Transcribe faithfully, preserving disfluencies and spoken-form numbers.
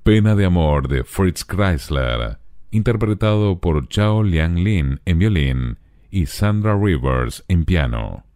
Pena de amor de Fritz Kreisler, interpretado por Zhao Liang Lin en violín y Sandra Rivers en piano.